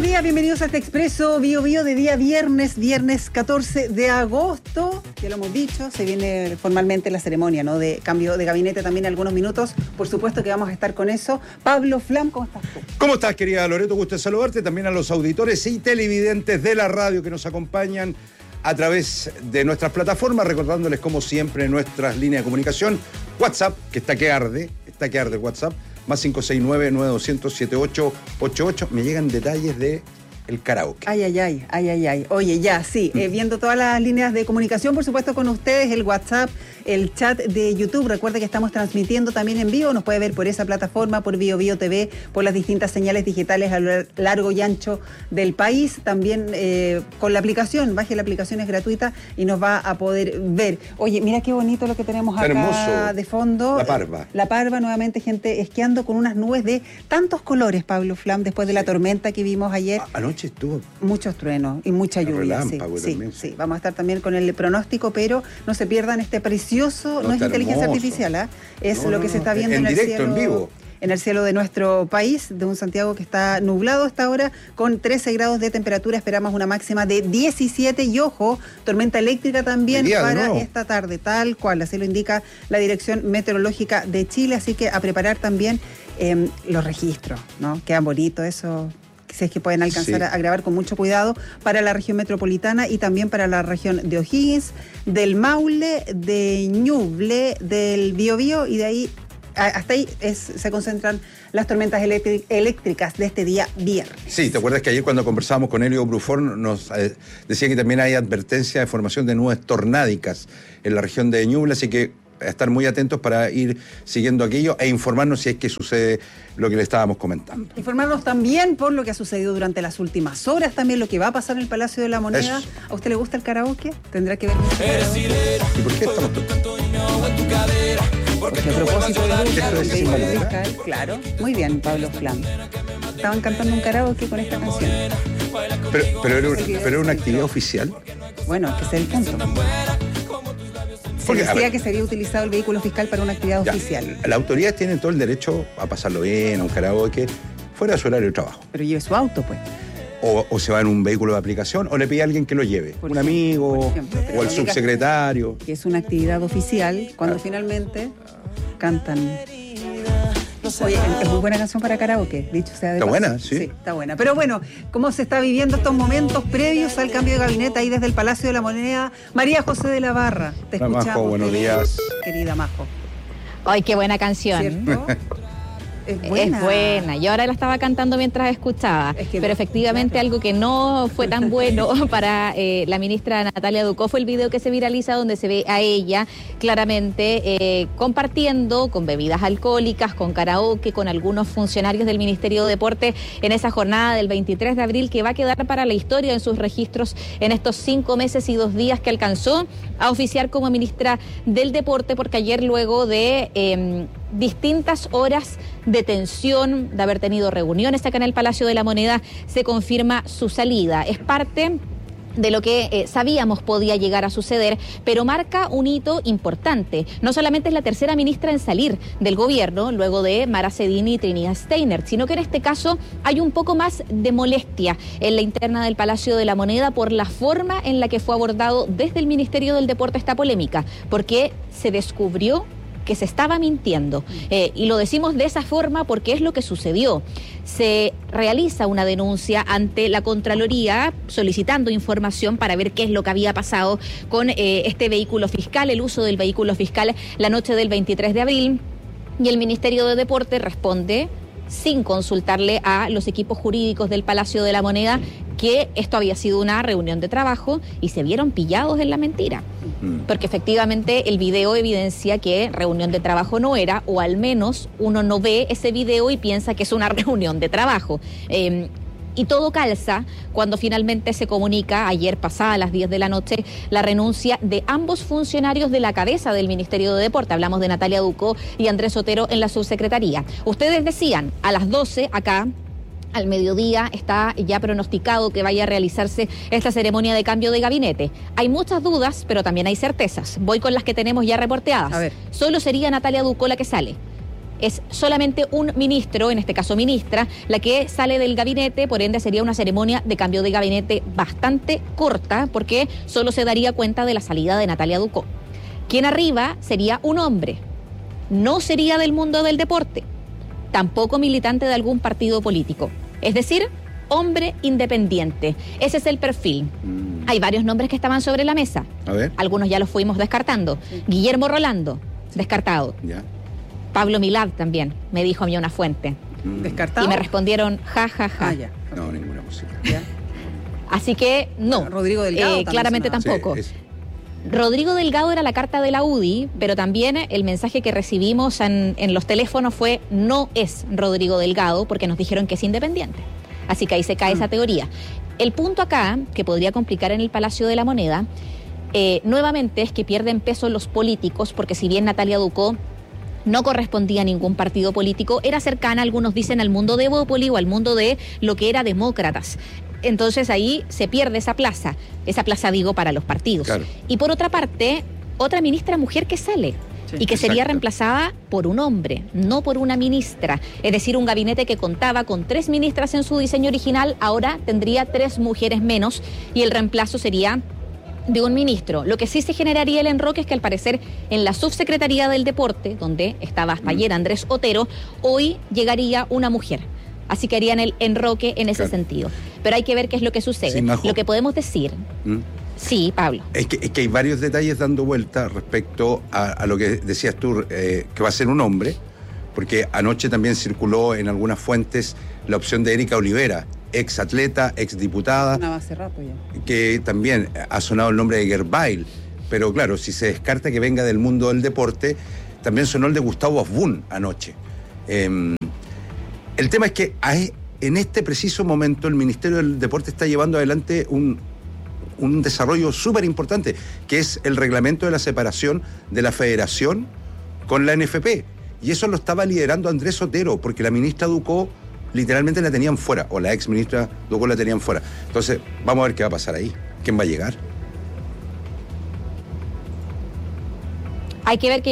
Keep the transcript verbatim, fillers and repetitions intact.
días, bienvenidos a este Expreso Bio Bio de día viernes, viernes catorce de agosto. Ya lo hemos dicho, se viene formalmente la ceremonia, ¿no? De cambio de gabinete también en algunos minutos. Por supuesto que vamos a estar con eso. Pablo Flam, ¿cómo estás tú? ¿Cómo estás, querida Loreto? Gusto de saludarte. También a los auditores y televidentes de la radio que nos acompañan a través de nuestras plataformas, recordándoles como siempre nuestras líneas de comunicación. WhatsApp, que está que arde, está que arde el WhatsApp. Más cinco seis nueve, nueve dos cero cero, siete ocho ocho ocho. Me llegan detalles de el karaoke. Ay, ay, ay, ay, ay, ay. Oye, ya, sí, eh, viendo todas las líneas de comunicación, por supuesto, con ustedes, el WhatsApp, el chat de YouTube. Recuerde que estamos transmitiendo también en vivo, nos puede ver por esa plataforma, por Bio Bio T V, por las distintas señales digitales a lo largo y ancho del país. También eh, con la aplicación, baje la aplicación, es gratuita y nos va a poder ver. Oye, mira qué bonito lo que tenemos acá hermoso. De fondo. La Parva. La Parva, nuevamente gente esquiando con unas nubes de tantos colores, Pablo Flam, después de la tormenta que vimos ayer. A anoche estuvo muchos truenos y mucha lluvia. Sí, sí, sí, vamos a estar también con el pronóstico, pero no se pierdan este precioso, no, no es inteligencia hermoso. Artificial, ¿eh? es no, lo que no, se está viendo en, en el directo, cielo, en vivo. En el cielo de nuestro país, de un Santiago que está nublado hasta ahora, con trece grados de temperatura, esperamos una máxima de diecisiete y ojo, tormenta eléctrica también para esta tarde, tal cual, así lo indica la Dirección Meteorológica de Chile, así que a preparar también eh, los registros, ¿no? Quedan bonitos eso. Si es que pueden alcanzar sí. a, a grabar con mucho cuidado para la región metropolitana y también para la región de O'Higgins, del Maule, de Ñuble, del Biobío y de ahí, a, hasta ahí es, se concentran las tormentas eléctricas de este día viernes. Sí, ¿te acuerdas que ayer cuando conversábamos con Helio Brufón nos eh, decía que también hay advertencia de formación de nubes tornádicas en la región de Ñuble, así que estar muy atentos para ir siguiendo aquello e informarnos si es que sucede lo que le estábamos comentando. Informarnos también por lo que ha sucedido durante las últimas horas, también lo que va a pasar en el Palacio de la Moneda. Eso. ¿A usted le gusta el karaoke? Tendrá que ver con ¿Y por qué estamos tocando? Porque a propósito de fiscal, claro. Muy bien, Pablo Flam. Estaban cantando un karaoke con esta canción. Pero, pero, era, pero era una actividad oficial. Bueno, es que ese es el punto. Se Porque, decía ver, que sería utilizado el vehículo fiscal para una actividad ya, oficial. Las autoridades tienen todo el derecho a pasarlo bien, a un karaoke, fuera de su horario de trabajo. Pero lleve su auto, pues. O, o se va en un vehículo de aplicación, o le pide a alguien que lo lleve. Por un ejemplo, amigo, ejemplo, o el subsecretario. Que es una actividad oficial, cuando ah. finalmente cantan. Oye, es muy buena canción para karaoke, dicho sea de Está paso. buena, sí. Sí, está buena. Pero bueno, ¿cómo se está viviendo estos momentos previos al cambio de gabinete ahí desde el Palacio de la Moneda? María José de la Barra, te Hola, escuchamos. Majo, buenos días. Querida Majo. Ay, qué buena canción. ¿Cierto? Es buena. Es buena. Yo ahora la estaba cantando mientras escuchaba. Es que pero efectivamente claro. algo que no fue tan bueno para eh, la ministra Natalia Ducó fue el video que se viraliza donde se ve a ella claramente eh, compartiendo con bebidas alcohólicas, con karaoke, con algunos funcionarios del Ministerio de Deporte en esa jornada del veintitrés de abril que va a quedar para la historia en sus registros en estos cinco meses y dos días que alcanzó a oficiar como ministra del Deporte, porque ayer luego de eh, distintas horas de tensión, de haber tenido reuniones acá en el Palacio de la Moneda, se confirma su salida. Es parte de lo que eh, sabíamos podía llegar a suceder, pero marca un hito importante. No solamente es la tercera ministra en salir del gobierno, luego de Mara Cedini y Trinidad Steiner, sino que en este caso hay un poco más de molestia en la interna del Palacio de la Moneda por la forma en la que fue abordado desde el Ministerio del Deporte esta polémica, porque se descubrió que se estaba mintiendo. Eh, y lo decimos de esa forma porque es lo que sucedió. Se realiza una denuncia ante la Contraloría solicitando información para ver qué es lo que había pasado con eh, este vehículo fiscal, el uso del vehículo fiscal la noche del veintitrés de abril, y el Ministerio de Deporte responde sin consultarle a los equipos jurídicos del Palacio de la Moneda que esto había sido una reunión de trabajo y se vieron pillados en la mentira. Porque efectivamente el video evidencia que reunión de trabajo no era, o al menos uno no ve ese video y piensa que es una reunión de trabajo. Eh, Y todo calza cuando finalmente se comunica, ayer pasada a las diez de la noche, la renuncia de ambos funcionarios de la cabeza del Ministerio de Deporte. Hablamos de Natalia Ducó y Andrés Otero en la subsecretaría. Ustedes decían, a las doce acá, al mediodía, está ya pronosticado que vaya a realizarse esta ceremonia de cambio de gabinete. Hay muchas dudas, pero también hay certezas. Voy con las que tenemos ya reporteadas. A ver. Solo sería Natalia Ducó la que sale. es solamente un ministro, en este caso ministra, la que sale del gabinete, por ende sería una ceremonia de cambio de gabinete bastante corta, porque solo se daría cuenta de la salida de Natalia Ducó. Quien arriba sería un hombre, no sería del mundo del deporte, tampoco militante de algún partido político, es decir, hombre independiente. Ese es el perfil. Mm. Hay varios nombres que estaban sobre la mesa. A ver. Algunos ya los fuimos descartando. Sí. Guillermo Rolando, descartado. Ya. Pablo Milad también, me dijo a mí una fuente. Mm. ¿Descartado? Y me respondieron, ja, ja, ja. Ah, ya. No, ninguna música. ¿Ya? Así que, no. Bueno, Rodrigo Delgado eh, claramente tampoco. Sí, es... Rodrigo Delgado era la carta de la U D I, pero también el mensaje que recibimos en, en los teléfonos fue, no es Rodrigo Delgado, porque nos dijeron que es independiente. Así que ahí se cae mm. esa teoría. El punto acá, que podría complicar en el Palacio de la Moneda, eh, nuevamente es que pierden peso los políticos, porque si bien Natalia Ducó no correspondía a ningún partido político, era cercana, algunos dicen, al mundo de Evópoli o al mundo de lo que era Demócratas. Entonces ahí se pierde esa plaza, esa plaza digo para los partidos. Claro. Y por otra parte, otra ministra mujer que sale. Sí, y que sería exacto. reemplazada por un hombre, no por una ministra. Es decir, un gabinete que contaba con tres ministras en su diseño original, ahora tendría tres mujeres menos y el reemplazo sería de un ministro. Lo que sí se generaría el enroque es que al parecer en la subsecretaría del deporte, donde estaba hasta mm. ayer Andrés Otero, hoy llegaría una mujer. Así que harían el enroque en ese claro. sentido. Pero hay que ver qué es lo que sucede. Sí, lo que podemos decir... ¿Mm? Sí, Pablo. Es que, es que hay varios detalles dando vuelta respecto a, a lo que decías tú, eh, que va a ser un hombre, porque anoche también circuló en algunas fuentes la opción de Erika Olivera, ex atleta, ex diputada, no, hace rato ya. Que también ha sonado el nombre de Gerbail, pero claro, si se descarta que venga del mundo del deporte, también sonó el de Gustavo Asbun anoche. Eh, el tema es que hay, en este preciso momento el Ministerio del Deporte está llevando adelante un... un desarrollo súper importante, que es el reglamento de la separación de la federación con la N F P. Y eso lo estaba liderando Andrés Otero, porque la ministra Ducó literalmente la tenían fuera, o la ex ministra Ducó la tenían fuera. Entonces, vamos a ver qué va a pasar ahí. ¿Quién va a llegar? Hay que ver que